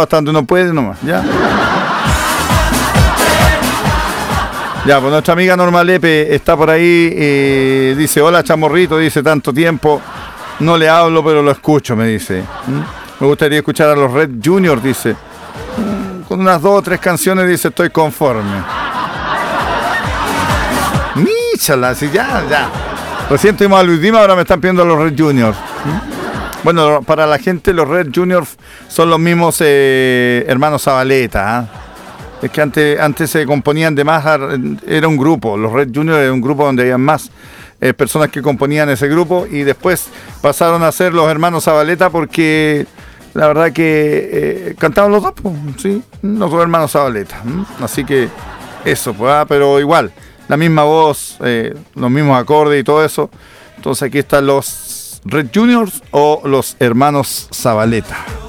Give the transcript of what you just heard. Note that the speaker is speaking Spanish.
hasta donde uno puede nomás, ¿ya? Ya, pues nuestra amiga Norma Lepe está por ahí, dice, hola Chamorrito, dice, tanto tiempo, no le hablo, pero lo escucho, me dice. Me gustaría escuchar a los Red Juniors, dice. Con unas 2 o 3 canciones, dice, estoy conforme. Míchala, así ya. Recién tuvimos a Luis Dima, ahora me están pidiendo a los Red Juniors. Bueno, para la gente, los Red Juniors son los mismos hermanos Zabaleta, ¿eh? Es que antes se componían de más, era un grupo, los Red Juniors era un grupo donde había más personas que componían ese grupo y después pasaron a ser los hermanos Zabaleta porque la verdad que cantaban los dos, ¿sí? Los dos hermanos Zabaleta. Así que eso, pues, pero igual, la misma voz, los mismos acordes y todo eso. Entonces aquí están los Red Juniors o los hermanos Zabaleta.